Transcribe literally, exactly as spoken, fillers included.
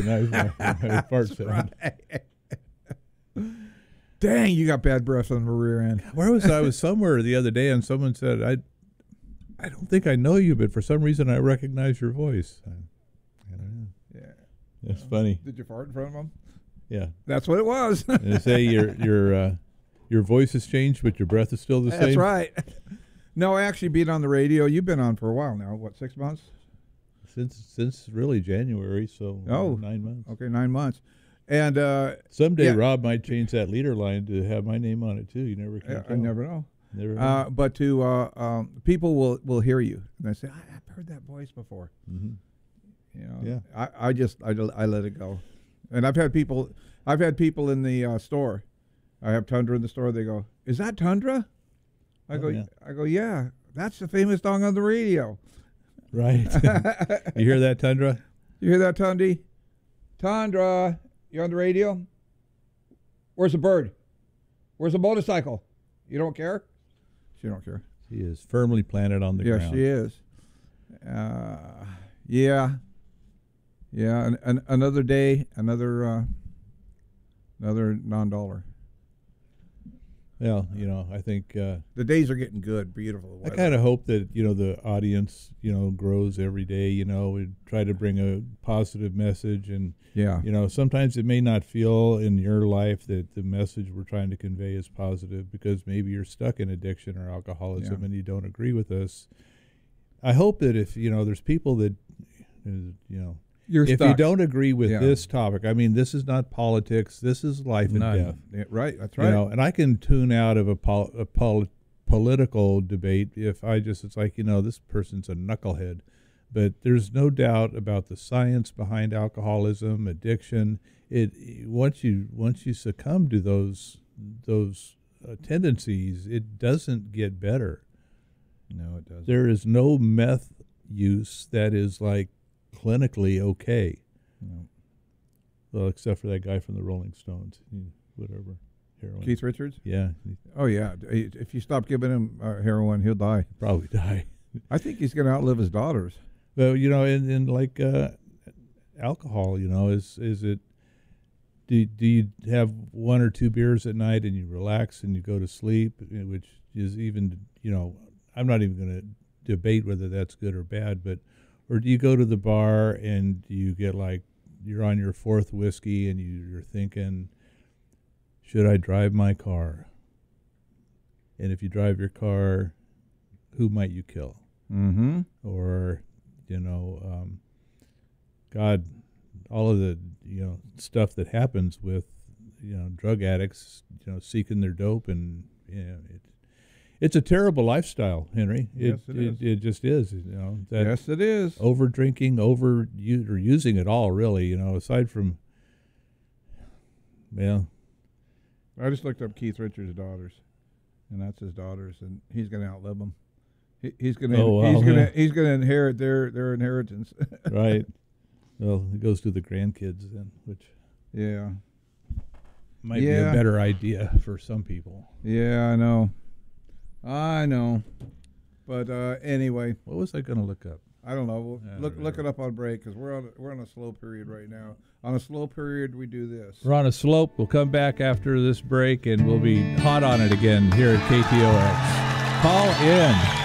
recognize my, my fart sound. Right. Dang, you got bad breath on the rear end. Where was I? I was somewhere the other day, and someone said, "I, I don't think I know you, but for some reason I recognize your voice." I, I don't know. Yeah, it's uh, funny. Did you fart in front of them? Yeah, that's what it was. And they say your your uh, your voice has changed, but your breath is still the that's same. That's right. No, actually, being on the radio, you've been on for a while now. What, six months? Since since really January, so oh, nine months. Okay, nine months. And uh, someday yeah. Rob might change that leader line to have my name on it too. You never can yeah, tell. I never know. Never know. Uh, but to uh, um, people will will hear you and they say, I, "I've heard that voice before." Mm-hmm. You know, yeah. I, I just I, I let it go. And I've had people I've had people in the uh, store. I have Tundra in the store. They go, "Is that Tundra?" I oh, go, yeah. I go, "Yeah, that's the famous song on the radio." Right. You hear that, Tundra? You hear that, Tundi? Tundra, you on the radio? Where's the bird? Where's the motorcycle? You don't care? She don't care. She is firmly planted on the yeah, ground. Yeah, she is. Uh, yeah. Yeah, an, an, another day, another uh, another non-dollar. Well, you know, I think uh, the days are getting good, beautiful weather. I kind of hope that, you know, the audience, you know, grows every day. You know, we try to bring a positive message, and yeah, you know, sometimes it may not feel in your life that the message we're trying to convey is positive because maybe you're stuck in addiction or alcoholism yeah. and you don't agree with us. I hope that if, you know, there's people that, you know, You're if stuck. you don't agree with yeah. this topic, I mean, this is not politics. This is life and None. death. Yeah, right, that's right. You know, and I can tune out of a, pol- a pol- political debate if I just, it's like, you know, this person's a knucklehead. But there's no doubt about the science behind alcoholism, addiction. It once you once you succumb to those those uh, tendencies, it doesn't get better. No, it doesn't. There is no meth use that is like clinically okay. No. Well, except for that guy from the Rolling Stones, whatever, heroin. Keith Richards? Yeah. Oh, yeah. If you stop giving him uh, heroin, he'll die. Probably die. I think he's going to outlive his daughters. Well, you know, and, and like uh, alcohol, you know, is is it, do, do you have one or two beers at night and you relax and you go to sleep, which is even, you know, I'm not even going to debate whether that's good or bad, but, or do you go to the bar and you get like, you're on your fourth whiskey and you, you're thinking, should I drive my car? And if you drive your car, who might you kill? Mm-hmm. Or, you know, um, God, all of the, you know, stuff that happens with, you know, drug addicts, you know, seeking their dope, and, you know, it, it's a terrible lifestyle, Henry. It, yes, it, it is. It just is, you know. That yes, it is. Over drinking, over u- or using it all, really, you know, aside from, well. I just looked up Keith Richards' daughters, and that's his daughters, and he's going to outlive them. He, he's going to oh, wow, he's going to yeah. he's going to inherit their their inheritance. Right. Well, it goes to the grandkids then, which yeah might yeah. be a better idea for some people. Yeah, I know. I know. But uh, anyway, what was I going to look up? I don't know. We'll yeah, look look it up on break because we're on a, we're on a slow period right now. On a slow period, we do this. We're on a slope. We'll come back after this break, and we'll be hot on it again here at K T O X. Call in.